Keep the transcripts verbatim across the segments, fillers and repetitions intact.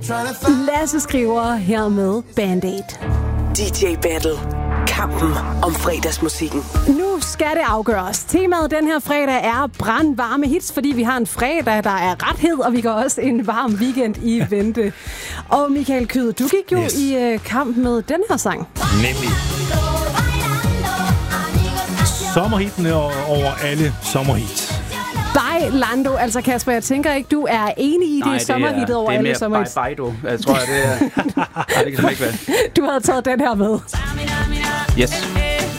Lasse skriver hermed Band-Aid. D J Battle. Kampen om fredagsmusikken. Nu skal det afgøres. Temaet den her fredag er brandvarme hits, fordi vi har en fredag, der er rethed, og vi går også en varm weekend i vente. Og Michael Kyed, du gik jo yes. i uh, kamp med den her sang. Nemlig. Sommerhitene over alle sommerhits. Bailando, altså Kasper, jeg tænker ikke, du er enig i det, det sommerhittet over alle sommerhits. Nej, det er mere Baido. Jeg tror, at det er... Nej, det kan ikke være. Du havde taget den her med. Yes.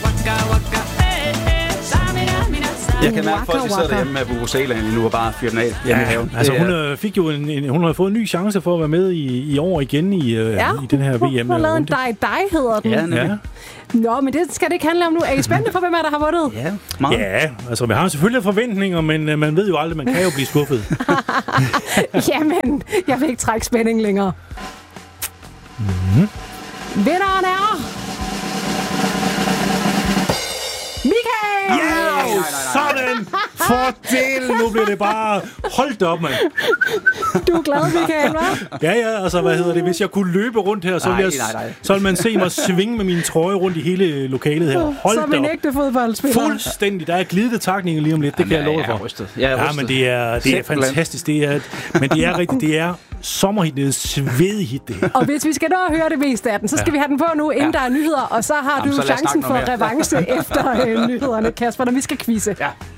Jeg kan mærke, at folk sidder derhjemme med vuvuzelaen nu og bare fyrer den af hjemme i haven. Altså hun øh, fik jo en, en, hun har fået en ny chance for at være med i, i år igen i, øh, ja, i den her V M. Hun har lavet en dig, dig hedder den. Ja, nemlig. Ja. Nå, men det skal det ikke handle om nu. Er I spændte på, hvem er der har vundet? Ja, meget. Ja, altså vi har selvfølgelig forventninger, men øh, man ved jo aldrig, man kan jo blive skuffet. Jamen, jeg vil ikke trække spænding længere. Mm-hmm. Vinderen er... Michael! Ja, yeah, sådan! Fordel! Nu bliver det bare... Hold da op, mand. Du er glad, Michael, hva'? Ja, ja, altså, hvad hedder det? Hvis jeg kunne løbe rundt her, så ville, jeg, nej, nej. så ville man se mig svinge med min trøje rundt i hele lokalet her. Hold Som en ægte fodboldspiller. Fuldstændig. Der er glidende takninger lige om lidt, det Jamen, kan jeg love jeg er for. rystet. Jeg er ja, rystet. men det er, det er fantastisk. Det er, men det er rigtigt, det er sommerhit, det er svedehit, det her. Og hvis vi skal nå at høre det meste af den, så skal ja. vi have den på nu, inden ja. der er nyheder, og så har Jamen, du så chancen for revanche efter øh, nyhederne, Kasper, når vi skal quizze. Ja.